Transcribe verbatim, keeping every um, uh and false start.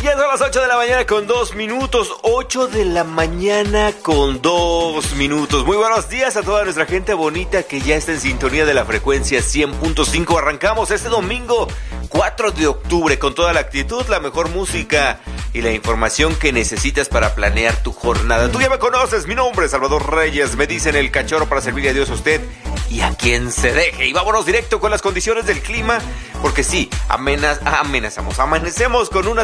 Ya son las ocho de la mañana con dos minutos. ocho de la mañana con dos minutos. Muy buenos días a toda nuestra gente bonita que ya está en sintonía de la frecuencia cien punto cinco. Arrancamos este domingo cuatro de octubre con toda la actitud, la mejor música y la información que necesitas para planear tu jornada. Tú ya me conoces, mi nombre es Salvador Reyes. Me dicen el cachorro para servirle a Dios a usted y a quien se deje. Y vámonos directo con las condiciones del clima, porque sí, amenaz- amenazamos, amanecemos con una